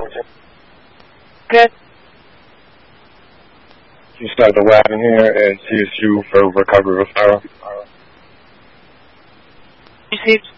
Good. You start the wagon here at CSU for recovery of fire. Received.